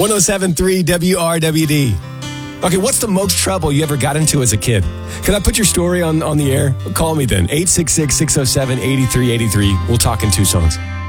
107.3 WRWD. Okay, what's the most trouble you ever got into as a kid? Can I put your story on the air? Call me then, 866-607-8383. We'll talk in 2 songs.